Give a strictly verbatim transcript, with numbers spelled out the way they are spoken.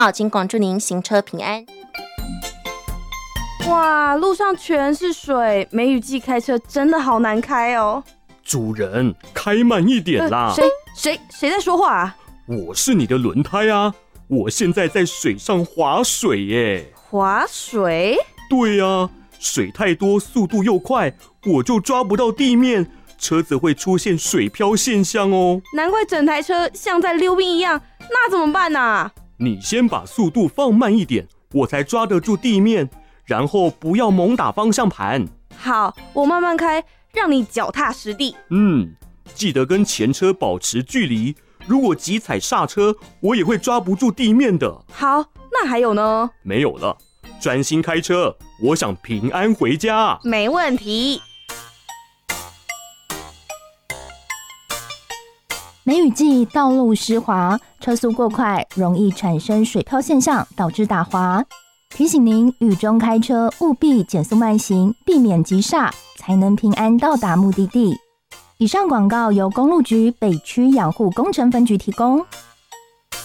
好，请广祝您行车平安。 哇，路上全是水，梅雨季开车真的好难开哦。 主人，开慢一点啦！ 呃、谁谁谁在说话啊？ 我是你的轮胎啊！我现在在水上划水耶。 划水？ 对啊，水太多，速度又快，我就抓不到地面，车子会出现水漂现象哦。 难怪整台车像在溜冰一样，那怎么办啊？ 你先把速度放慢一点，我才抓得住地面，然后不要猛打方向盘。 好，我慢慢开，让你脚踏实地。 嗯，记得跟前车保持距离，如果急踩刹车，我也会抓不住地面的。 好，那还有呢？ 没有了，专心开车，我想平安回家。 没问题。 梅雨季道路湿滑，车速过快容易产生水漂现象，导致打滑。提醒您雨中开车务必减速慢行，避免急刹，才能平安到达目的地。以上广告由公路局北区养护工程分局提供。